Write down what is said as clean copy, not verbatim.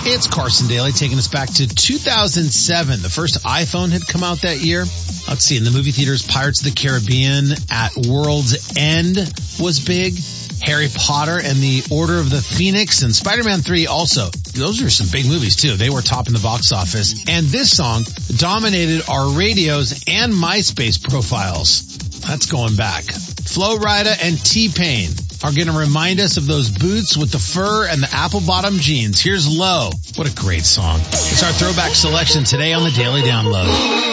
It's Carson Daly taking us back to 2007. The first iPhone had come out that year. Let's see, in the movie theaters, Pirates of the Caribbean at World's End was big. Harry Potter and the Order of the Phoenix and Spider-Man 3 also. Those are some big movies too. They were top in the box office. And this song dominated our radios and MySpace profiles. That's going back. Flo Rida and T-Pain are going to remind us of those boots with the fur and the apple-bottom jeans. Here's Low. What a great song. It's our throwback selection today on the Daily Download.